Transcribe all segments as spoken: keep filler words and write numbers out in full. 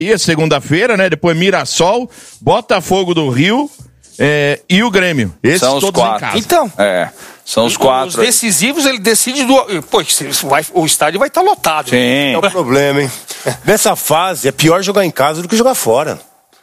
E a segunda-feira, né? Depois Mirassol, Botafogo do Rio é, e o Grêmio. Esses são os todos quatro. em casa. Então, É, são os quatro. Os decisivos, ele decide do. Pô, vai, o estádio vai estar lotado. Sim. É o problema, hein? Nessa fase, é pior jogar em casa do que jogar fora.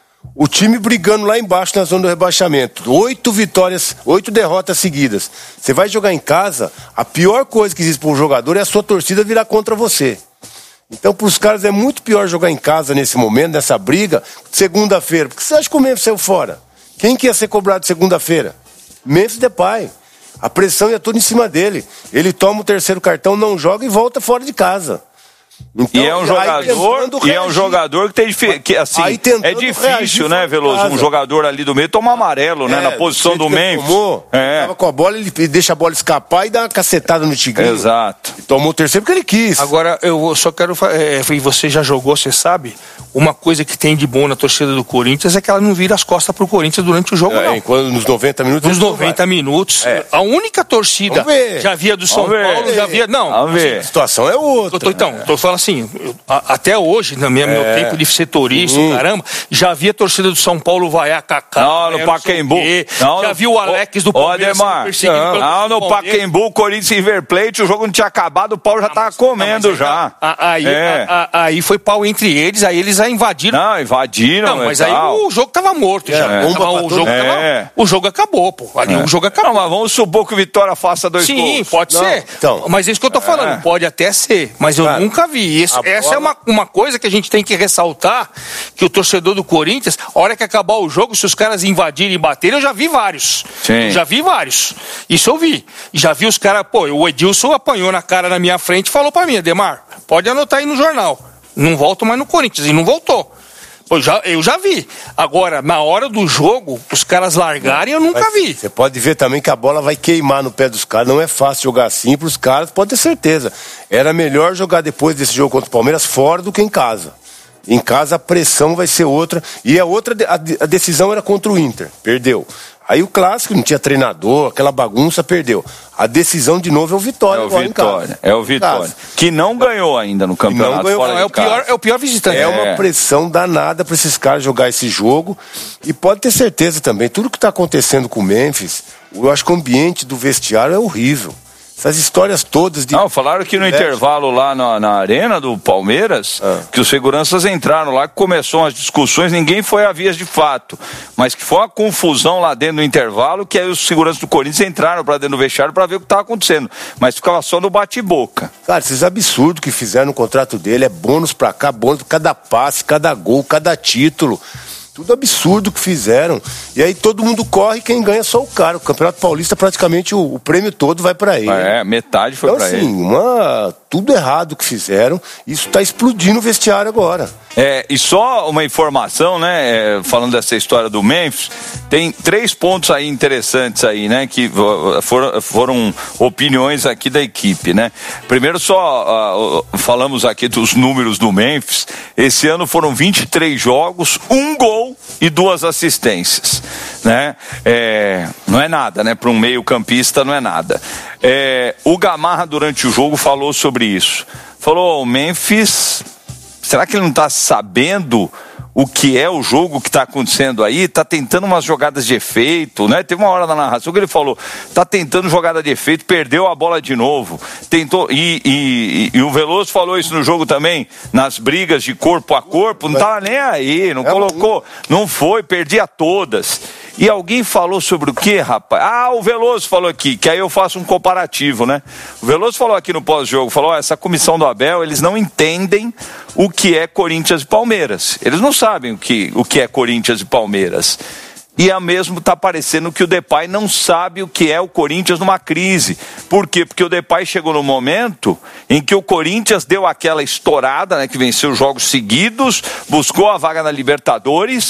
O time brigando lá embaixo na zona do rebaixamento. Oito vitórias, oito derrotas seguidas. Você vai jogar em casa, a pior coisa que existe para um jogador é a sua torcida virar contra você. Então, para os caras, é muito pior jogar em casa nesse momento, nessa briga, segunda-feira. Porque você acha que o Memphis saiu fora? Quem que ia ser cobrado segunda-feira? Memphis Depay. A pressão ia toda em cima dele. Ele toma o terceiro cartão, não joga e volta fora de casa. Então, e é um jogador, e é um jogador que tem que assim, é difícil, né, Veloso, um jogador ali do meio tomar amarelo, é, né, na posição do Memphis. Tomou, é. Tava com a bola, ele deixa a bola escapar e dá uma cacetada no Tigrinho. Exato. E tomou o terceiro porque ele quis. Agora, eu só quero, é, e você já jogou, você sabe, uma coisa que tem de bom na torcida do Corinthians é que ela não vira as costas pro Corinthians durante o jogo, é, não. Quando, nos noventa minutos. Nos noventa minutos, é. A única torcida já via do São Vamos Paulo, ver. já via, não. Vamos ver. A situação é outra. Tô, então, tô falando assim, eu, a, até hoje, no meu, é. meu tempo de setorista, uhum. caramba, já havia torcida do São Paulo vaiar Kaká. Não, no Pacaembu. Não, já viu o Alex do Palmeiras sendo perseguido não, pelo não, no Pacaembu, Corinthians e River Plate, o jogo não tinha acabado, o Paulo já ah, tava mas, comendo não, já. A, aí, é. a, a, aí foi pau entre eles, aí eles a invadiram. Não, invadiram. Não, mas aí o jogo tava morto já. É. Tava, o, jogo é. tava, o jogo acabou, pô. Ali é. o jogo acabou. Não, mas vamos supor que o Vitória faça dois Sim, gols. Sim, pode não, ser. Então, mas é isso que eu tô falando, é. pode até ser. Mas eu cara, nunca vi isso. Essa bola... é uma, uma coisa que a gente tem que ressaltar, que o torcedor do Corinthians, a hora que acabar o jogo, se os caras invadirem e baterem, eu já vi vários. Sim. Já vi vários. Isso eu vi. Já vi os caras, pô, o Edilson apanhou na cara na minha frente e falou pra mim, Ademar, pode anotar aí no jornal. Não volto mais no Corinthians. E não voltou. Eu já, eu já vi. Agora, na hora do jogo, os caras largarem, eu nunca Mas vi. Você pode ver também que a bola vai queimar no pé dos caras. Não é fácil jogar assim para os caras, pode ter certeza. Era melhor jogar depois desse jogo contra o Palmeiras fora do que em casa. Em casa a pressão vai ser outra. E a outra, a, a decisão era contra o Inter. Perdeu. Aí o clássico, não tinha treinador, aquela bagunça, perdeu. A decisão de novo é o Vitória. É o Vitória, é o Vitória. Que não ganhou ainda no campeonato. Não ganhou, fora é, o pior, é o pior visitante. É, é uma pressão danada para esses caras jogar esse jogo. E pode ter certeza também, tudo que está acontecendo com o Memphis, eu acho que o ambiente do vestiário é horrível. Essas histórias todas de... Não, falaram que no é. intervalo lá na, na arena do Palmeiras, ah. que os seguranças entraram lá, que começou as discussões, ninguém foi a vias de fato, mas que foi uma confusão lá dentro do intervalo, que aí os seguranças do Corinthians entraram para dentro do vestiário para ver o que estava acontecendo, mas ficava só no bate-boca. Cara, esses absurdos que fizeram no contrato dele, é bônus pra cá, bônus pra cada passe, cada gol, cada título. Tudo absurdo que fizeram. E aí todo mundo corre, quem ganha é só o cara. O Campeonato Paulista, praticamente, o, o prêmio todo vai pra ele. É, metade foi então, pra assim, ele. Uma... tudo errado que fizeram. Isso tá explodindo o vestiário agora. É, e só uma informação, né, é, falando dessa história do Memphis, tem três pontos aí interessantes aí, né, que foram, foram opiniões aqui da equipe, né. Primeiro só, uh, falamos aqui dos números do Memphis. Esse ano foram vinte e três jogos, um gol e duas assistências, né, é, não é nada, né, para um meio campista não é nada. É, o Gamarra durante o jogo falou sobre isso, falou, o Memphis... Será que ele não está sabendo o que é o jogo que está acontecendo aí? Está tentando umas jogadas de efeito, né? Teve uma hora na narração que ele falou, está tentando jogada de efeito, perdeu a bola de novo. Tentou, e, e, e o Veloso falou isso no jogo também, nas brigas de corpo a corpo, não estava nem aí, não colocou, não foi, perdia todas. E alguém falou sobre o quê, rapaz? Ah, o Veloso falou aqui, que aí eu faço um comparativo, né? O Veloso falou aqui no pós-jogo, falou, ó, essa comissão do Abel, eles não entendem o que é Corinthians e Palmeiras. Eles não sabem o que, o que é Corinthians e Palmeiras. E a mesmo está parecendo que o Depay não sabe o que é o Corinthians numa crise. Por quê? Porque o Depay chegou no momento em que o Corinthians deu aquela estourada, né, que venceu jogos seguidos, buscou a vaga na Libertadores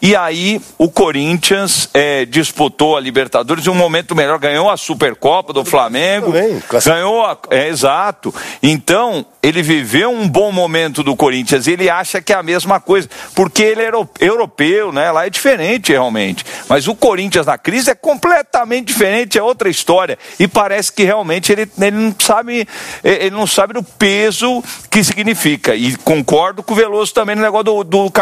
E aí o Corinthians é, disputou a Libertadores em um momento melhor, ganhou a Supercopa do Flamengo, Também, ganhou a, é, exato. Então ele viveu um bom momento do Corinthians, ele acha que é a mesma coisa, porque ele é europeu, né? Lá é diferente realmente, mas o Corinthians na crise é completamente diferente, é outra história, e parece que realmente ele, ele não sabe, ele não sabe do peso que significa, e concordo com o Veloso também no negócio do, do